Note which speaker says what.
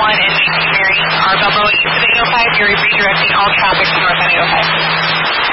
Speaker 1: 1 and nearing our Balboa east of 805. You're redirecting all traffic to north on 805.